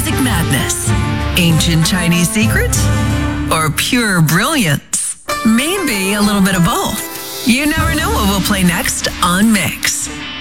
music madness, ancient Chinese secrets, or pure brilliance? Maybe a little bit of both. You never know what we'll play next on Mix.